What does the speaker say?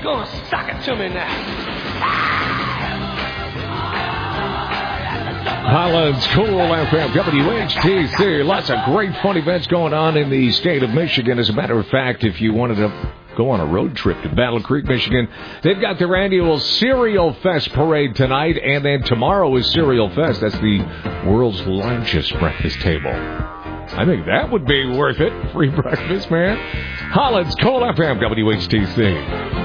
Gonna suck it to me now. Highlands Cool FM, WHTC. Lots of great fun events going on in the state of Michigan. As a matter of fact, if you wanted to go on a road trip to Battle Creek, Michigan, they've got their annual Cereal Fest parade tonight, and then tomorrow is Cereal Fest. That's the world's largest breakfast table. I think that would be worth it. Free breakfast, man. Highlands Cool FM, WHTC.